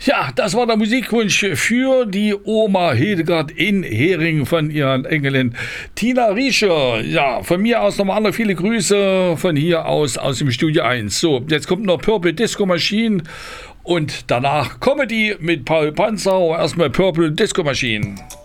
Ja, das war der Musikwunsch für die Oma Hildegard in Hering von ihren Enkelin Tina Riescher. Ja, von mir aus nochmal andere viele Grüße von hier aus dem Studio 1. So, jetzt kommt noch Purple Disco Machine und danach Comedy mit Paul Panzer. Erstmal Purple Disco Machine.